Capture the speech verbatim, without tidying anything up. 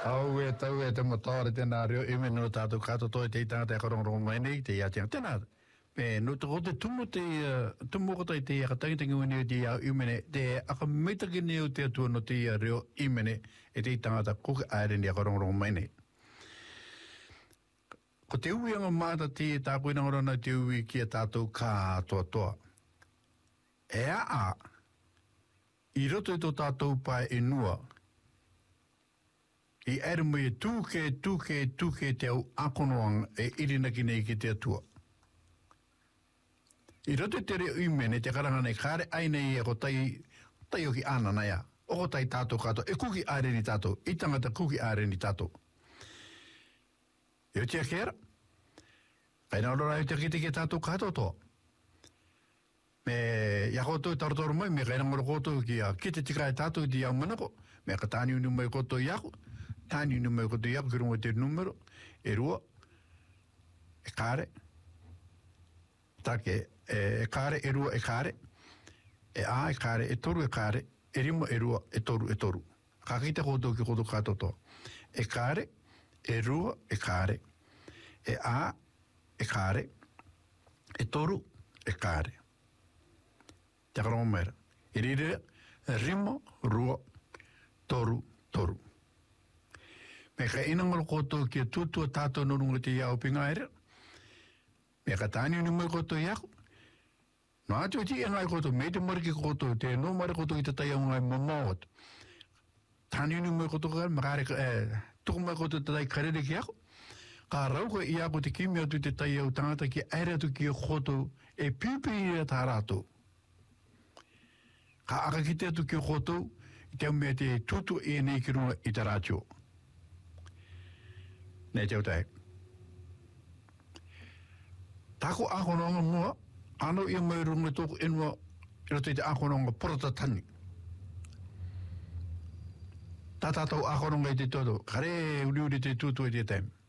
Au e tau e te motāre tēnā reo e me no tātou kato toi te tātou karongo mai nei te ia tēnā tēnā. Pe no te kote tumu te tumu ko te te ia katangitangi wene te ia umene te aka meitaki neo te atua no te ia reo imene e te tātou kuka aere ni a karongo mai nei. Ko te ui anga māta te tā koina orana te ui ki a tātou kā toa toa. E a a i roto i tō tātou pai e nua i ere mo e tūke, tūke, tūke te au akonoang e irinaki nei ki te atua. I roto te reo imene te karanga nei kare aine i e ko tai, tai o ki ana na ia. O ko tai tātou kato, e kuki aere ni tātou, i tangata kuki aere ni tātou. I o tia kera, kai nā rora i te kite ki tātou kato toa. Me ia koto i tarotoru mai, me kai nangoro koto ki a kite tika e tātou di au manako, me ka tāni unu mai koto i ako, tāni unu mai koto i ako, ki rungo te numero, e rua, e kare, take, e kare, e rua, e kare, e a, e kare, e toru, e kare, e rima, e rua, e toru, e toru. Ka kita koto ki koto kato toa. E kare, e rua, e kare, e a, e kare, e toru, e kare. Te karongo mera. I rire, rima, rua, toru, toru. Me ka inangalo koto ki a tutua tātou nurunga te iau pinga ere. Me ka tāni unu mai koto i ako. No atu ti e ngai koto, me te mariki koto, te no mara koto i te tai au ngai mamawat. Tāni unu mai koto kare, makare ka, eh, tuku mai koto te tai karere ki ako. Ka rauka i ako te kimi atu te tai au tangata ki aere atu ki a koto e pipi i a tā rātou. Ka aka ki te atu ki a koto, i te au mea te tutu e nei ki runga i te rātio. Nei te au tae. Tako akononga mua, ano ia mai runga tōku inua, ino te te akononga porota tani. Tā tātou akononga i te toto, kare uri uri te tutu i te tae.